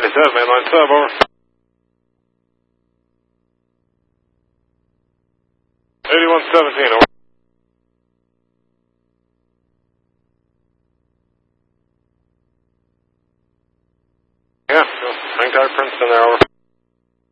97, mainline sub, over. 8117, over. Yeah, hang tight, Princeton there, over.